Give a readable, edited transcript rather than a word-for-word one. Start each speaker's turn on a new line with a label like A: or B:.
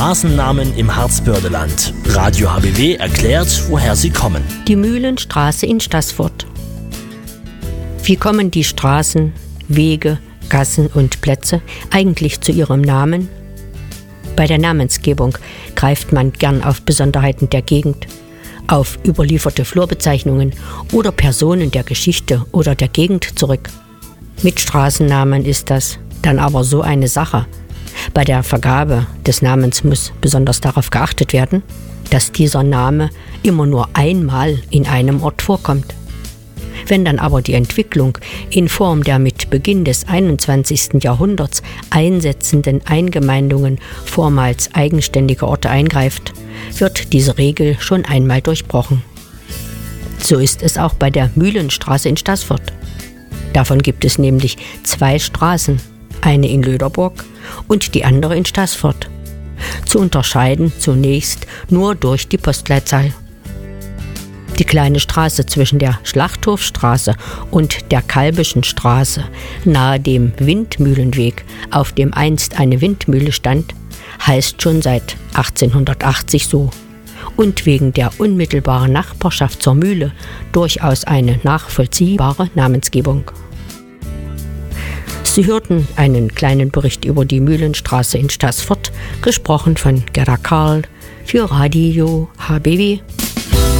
A: Straßennamen im Harzbördeland. Radio HBW erklärt, woher sie kommen.
B: Die Mühlenstraße in Staßfurt. Wie kommen die Straßen, Wege, Gassen und Plätze eigentlich zu ihrem Namen? Bei der Namensgebung greift man gern auf Besonderheiten der Gegend, auf überlieferte Flurbezeichnungen oder Personen der Geschichte oder der Gegend zurück. Mit Straßennamen ist das dann aber so eine Sache. Bei der Vergabe des Namens muss besonders darauf geachtet werden, dass dieser Name immer nur einmal in einem Ort vorkommt. Wenn dann aber die Entwicklung in Form der mit Beginn des 21. Jahrhunderts einsetzenden Eingemeindungen vormals eigenständiger Orte eingreift, wird diese Regel schon einmal durchbrochen. So ist es auch bei der Mühlenstraße in Staßfurt. Davon gibt es nämlich 2 Straßen, eine in Löderburg und die andere in Staßfurt. Zu unterscheiden zunächst nur durch die Postleitzahl. Die kleine Straße zwischen der Schlachthofstraße und der Kalbischen Straße, nahe dem Windmühlenweg, auf dem einst eine Windmühle stand, heißt schon seit 1880 so und wegen der unmittelbaren Nachbarschaft zur Mühle durchaus eine nachvollziehbare Namensgebung. Sie hörten einen kleinen Bericht über die Mühlenstraße in Staßfurt, gesprochen von Gerda Karl für Radio HBW.